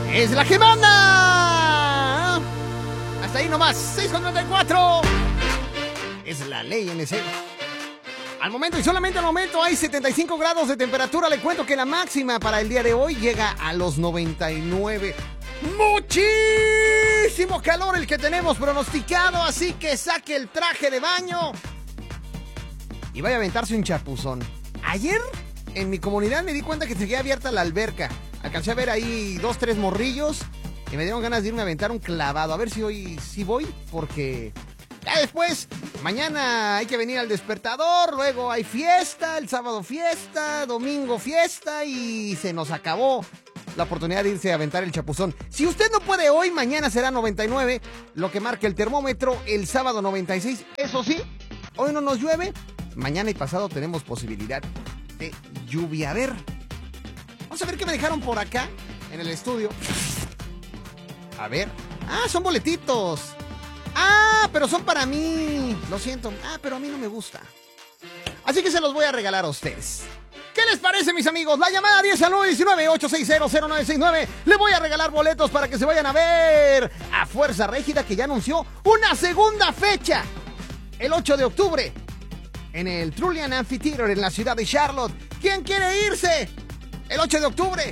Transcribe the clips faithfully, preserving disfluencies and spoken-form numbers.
es la que manda. Hasta ahí nomás, seis con treinta y cuatro. Es la ley N C. Al momento y solamente al momento hay setenta y cinco grados de temperatura. Le cuento que la máxima para el día de hoy llega a los noventa y nueve. Muchísimo calor el que tenemos pronosticado, así que saque el traje de baño y vaya a aventarse un chapuzón. Ayer en mi comunidad me di cuenta que seguía abierta la alberca. Alcancé a ver ahí dos, tres morrillos y me dieron ganas de irme a aventar un clavado. A ver si hoy sí voy, porque ya después, mañana hay que venir al despertador, luego hay fiesta, el sábado fiesta, domingo fiesta y se nos acabó la oportunidad de irse a aventar el chapuzón. Si usted no puede hoy, mañana será noventa y nueve, lo que marca el termómetro, el sábado noventa y seis. Eso sí, hoy no nos llueve, mañana y pasado tenemos posibilidad de lluvia. A ver, vamos a ver qué me dejaron por acá en el estudio. A ver, ah, son boletitos. Ah, pero son para mí. Lo siento, ah, pero a mí no me gusta. Así que se los voy a regalar a ustedes. ¿Qué les parece, mis amigos? La llamada diez al nueve diecinueve, ocho seis cero, cero nueve seis nueve. Le voy a regalar boletos para que se vayan a ver a Fuerza Régida, que ya anunció una segunda fecha. El ocho de octubre, en el Trillium Amphitheater en la ciudad de Charlotte. ¿Quién quiere irse? El ocho de octubre.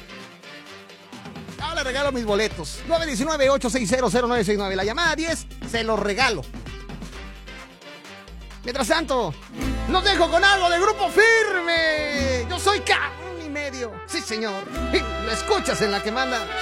Ahora le regalo mis boletos. nueve diecinueve, ocho seis cero, cero nueve seis nueve. La llamada diez, se los regalo. Mientras tanto, los dejo con algo de Grupo Firme. Yo soy Carlos y medio. Sí, señor. Y lo escuchas en la que manda.